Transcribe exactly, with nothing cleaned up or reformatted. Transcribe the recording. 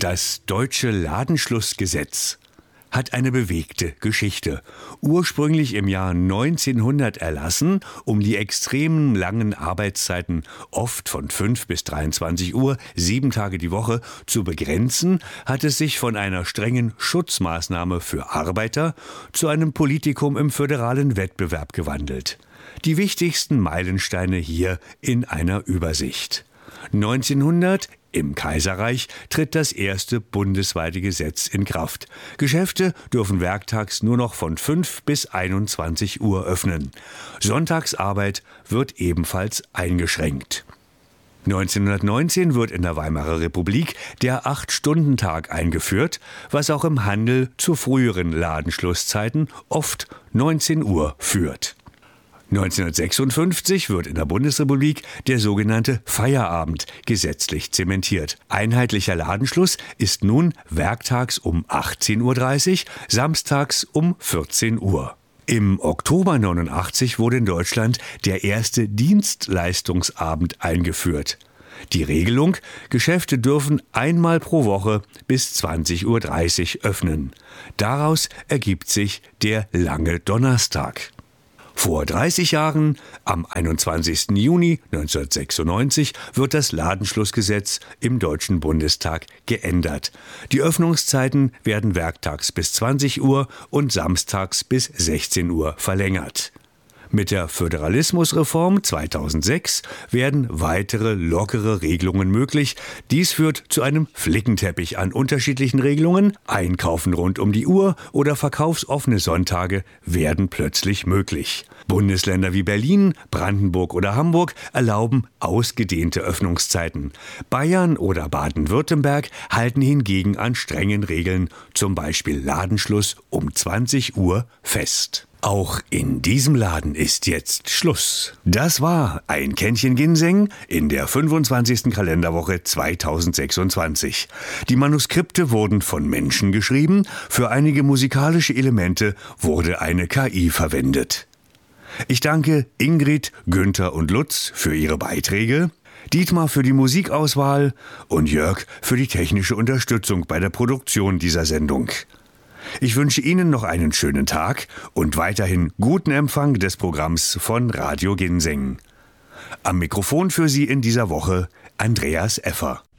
Das deutsche Ladenschlussgesetz hat eine bewegte Geschichte. Ursprünglich im Jahr neunzehnhundert erlassen, um die extremen langen Arbeitszeiten, oft von fünf bis dreiundzwanzig Uhr, sieben Tage die Woche, zu begrenzen, hat es sich von einer strengen Schutzmaßnahme für Arbeiter zu einem Politikum im föderalen Wettbewerb gewandelt. Die wichtigsten Meilensteine hier in einer Übersicht. neunzehnhundert im Kaiserreich tritt das erste bundesweite Gesetz in Kraft. Geschäfte dürfen werktags nur noch von fünf bis einundzwanzig Uhr öffnen. Sonntagsarbeit wird ebenfalls eingeschränkt. neunzehnhundertneunzehn wird in der Weimarer Republik der Acht-Stunden-Tag eingeführt, was auch im Handel zu früheren Ladenschlusszeiten, oft neunzehn Uhr, führt. neunzehnhundertsechsundfünfzig wird in der Bundesrepublik der sogenannte Feierabend gesetzlich zementiert. Einheitlicher Ladenschluss ist nun werktags um achtzehn Uhr dreißig, samstags um vierzehn Uhr. Im Oktober neunundachtzig wurde in Deutschland der erste Dienstleistungsabend eingeführt. Die Regelung: Geschäfte dürfen einmal pro Woche bis zwanzig Uhr dreißig öffnen. Daraus ergibt sich der lange Donnerstag. Vor dreißig Jahren, am einundzwanzigsten Juni neunzehnhundertsechsundneunzig, wird das Ladenschlussgesetz im Deutschen Bundestag geändert. Die Öffnungszeiten werden werktags bis zwanzig Uhr und samstags bis sechzehn Uhr verlängert. Mit der Föderalismusreform zweitausendsechs werden weitere lockere Regelungen möglich. Dies führt zu einem Flickenteppich an unterschiedlichen Regelungen. Einkaufen rund um die Uhr oder verkaufsoffene Sonntage werden plötzlich möglich. Bundesländer wie Berlin, Brandenburg oder Hamburg erlauben ausgedehnte Öffnungszeiten. Bayern oder Baden-Württemberg halten hingegen an strengen Regeln, zum Beispiel Ladenschluss um zwanzig Uhr, fest. Auch in diesem Laden ist jetzt Schluss. Das war ein Kännchen Ginseng in der fünfundzwanzigsten Kalenderwoche zweitausendsechsundzwanzig. Die Manuskripte wurden von Menschen geschrieben, für einige musikalische Elemente wurde eine K I verwendet. Ich danke Ingrid, Günther und Lutz für ihre Beiträge, Dietmar für die Musikauswahl und Jörg für die technische Unterstützung bei der Produktion dieser Sendung. Ich wünsche Ihnen noch einen schönen Tag und weiterhin guten Empfang des Programms von Radio Ginseng. Am Mikrofon für Sie in dieser Woche Andreas Effer.